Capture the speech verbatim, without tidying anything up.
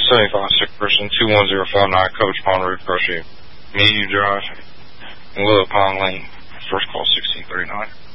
seventy-five sick person, two one zero five nine, Coach Pond Road, Crush You. Me, you drive. Willow Pond Lane, first call sixteen thirty-nine.